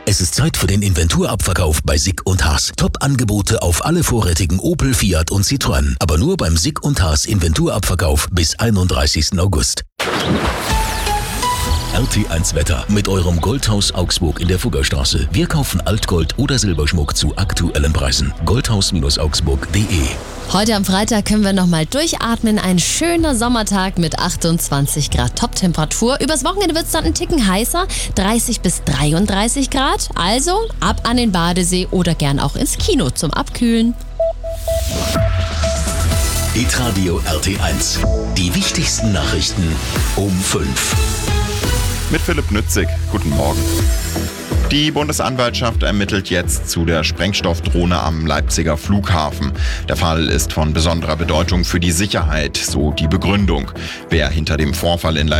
Es ist Zeit für den Inventurabverkauf bei Sick & Haas. Top-Angebote auf alle vorrätigen Opel, Fiat und Citroën. Aber nur beim Sick & Haas Inventurabverkauf bis 31. August. RT1 Wetter mit eurem Goldhaus Augsburg in der Fuggerstraße. Wir kaufen Altgold oder Silberschmuck zu aktuellen Preisen. Goldhaus-augsburg.de. Heute am Freitag können wir nochmal durchatmen. Ein schöner Sommertag mit 28 Grad Toptemperatur. Übers Wochenende wird es dann ein Ticken heißer, 30 bis 33 Grad. Also ab an den Badesee oder gern auch ins Kino zum Abkühlen. Hitradio RT1. Die wichtigsten Nachrichten um 5. Mit Philipp Nützig. Guten Morgen. Die Bundesanwaltschaft ermittelt jetzt zu der Sprengstoffdrohne am Leipziger Flughafen. Der Fall ist von besonderer Bedeutung für die Sicherheit, so die Begründung. Wer hinter dem Vorfall in